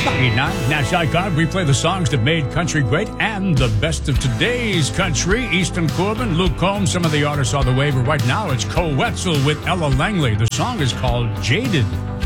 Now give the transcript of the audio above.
99 Nash Icon. We play the songs that made country great and the best of today's country. Easton Corbin, Luke Combs, some of the artists on the waiver right now. It's Cole Wetzel with Ella Langley. The song is called Jaded.